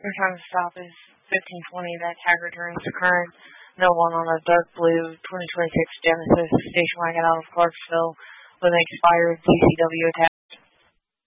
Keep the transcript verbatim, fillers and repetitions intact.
Your time to stop is fifteen twenty. That tag returns to current. No one on a dark blue twenty twenty-six Genesis station wagon out of Clarksville with an expired C C W attack.